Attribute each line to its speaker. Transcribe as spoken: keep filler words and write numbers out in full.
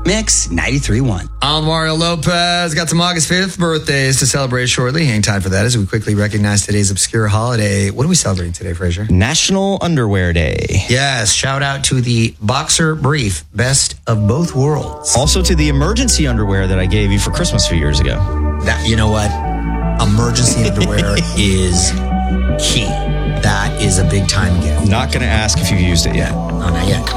Speaker 1: Mix ninety-three point one.
Speaker 2: I'm Mario Lopez. Got some August fifth birthdays to celebrate shortly. Hang tight for that as we quickly recognize today's obscure holiday. What are we celebrating today, Fraser?
Speaker 3: National Underwear Day.
Speaker 2: Yes, shout out to the Boxer Brief, best of both worlds.
Speaker 3: Also to the emergency underwear that I gave you for Christmas a few years ago.
Speaker 2: That, you know what? Emergency underwear is key. That is a big time gift.
Speaker 3: Not going to ask if you've used it yet.
Speaker 2: Oh, not yet.